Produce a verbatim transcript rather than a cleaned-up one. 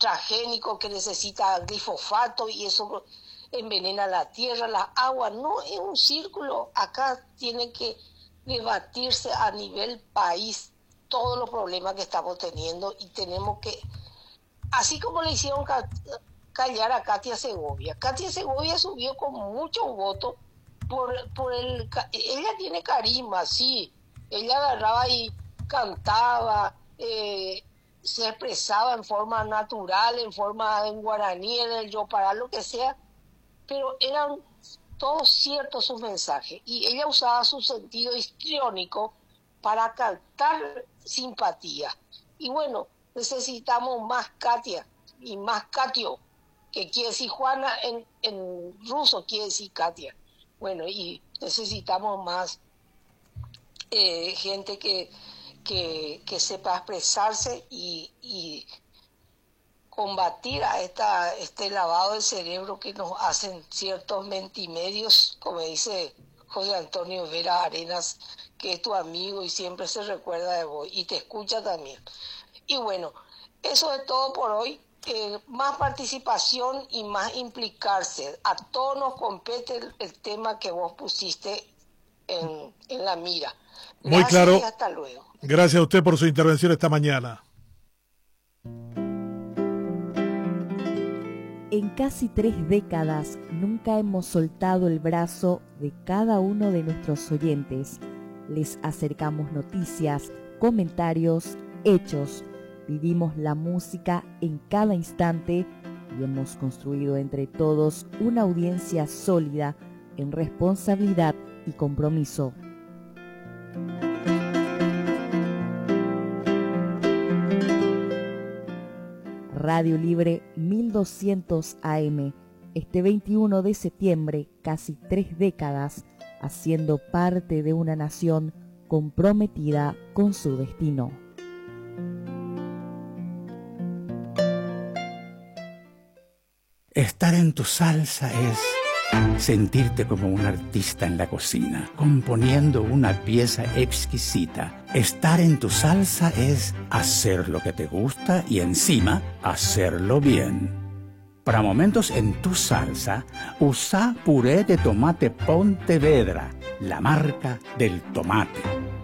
transgénico que necesita glifosato y eso envenena la tierra, la agua. No es un círculo. Acá tiene que debatirse a nivel país todos los problemas que estamos teniendo y tenemos que, así como le hicieron ca- callar a Katia Segovia. Katia Segovia subió con muchos votos por, por el... Ella tiene carisma, sí. Ella agarraba y cantaba, eh, se expresaba en forma natural, en forma en guaraní, en el yopará, lo que sea, pero eran todos ciertos sus mensajes. Y ella usaba su sentido histriónico para captar simpatía. Y bueno, necesitamos más Katia y más Katio, que quiere decir Juana en, en ruso, quiere decir Katia. Bueno, y necesitamos más eh, gente que, que, que sepa expresarse y, y combatir a esta, este lavado de cerebro que nos hacen ciertos mentimedios, como dice José Antonio Vera Arenas, que es tu amigo y siempre se recuerda de vos y te escucha también. Y bueno, eso es todo por hoy. Eh, más participación y más implicarse. A todos nos compete el, el tema que vos pusiste en, en la mira. Muy Gracias claro. y hasta luego. Gracias a usted por su intervención esta mañana. En casi tres décadas nunca hemos soltado el brazo de cada uno de nuestros oyentes. Les acercamos noticias, comentarios, hechos. Vivimos la música en cada instante y hemos construido entre todos una audiencia sólida en responsabilidad y compromiso. Radio Libre mil doscientos A M, este veintiuno de septiembre, casi tres décadas, haciendo parte de una nación comprometida con su destino. Estar en tu salsa es sentirte como un artista en la cocina, componiendo una pieza exquisita. Estar en tu salsa es hacer lo que te gusta y encima hacerlo bien. Para momentos en tu salsa, usa puré de tomate Pontevedra, la marca del tomate.